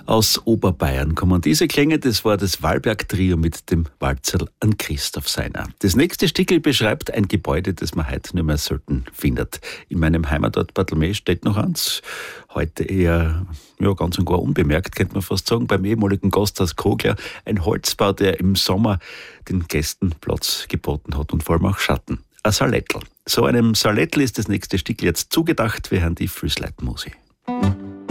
Aus Oberbayern kommen diese Klänge, das war das Wallberg-Trio mit dem Walzerl an Christoph Seiner. Das nächste Stickel beschreibt ein Gebäude, das man heute nur mehr selten findet. In meinem Heimatort Bartholmä steht noch eins, heute eher ganz und gar unbemerkt, könnte man fast sagen, beim ehemaligen Gasthaus Kogler, ein Holzbau, der im Sommer den Gästen Platz geboten hat und vor allem auch Schatten. Ein Salettl. So einem Salettl ist das nächste Stickel jetzt zugedacht, wir hören die Füßleitmusik.